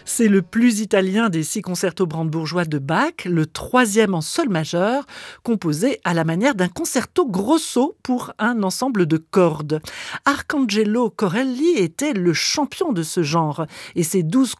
C'est le plus italien des 6 concertos brandebourgeois de Bach, le troisième en sol majeur, composé à la manière d'un concerto grosso pour un ensemble de cordes. Arcangelo Corelli était le champion de ce genre et ses 12